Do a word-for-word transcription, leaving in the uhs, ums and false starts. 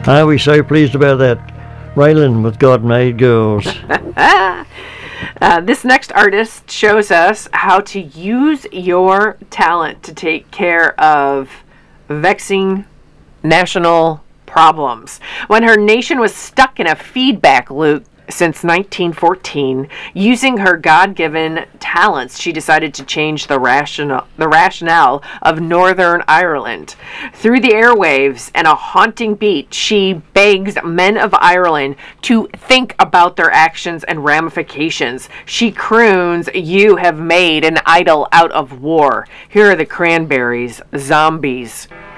I was so pleased about that. Raylan with God Made Girls. uh, this next artist shows us how to use your talent to take care of vexing national problems. When her nation was stuck in a feedback loop since nineteen fourteen, using her God-given talents, she decided to change the rationale, the rationale of Northern Ireland. Through the airwaves and a haunting beat, she begs men of Ireland to think about their actions and ramifications. She croons, "You have made an idol out of war." Here are the Cranberries, "Zombies."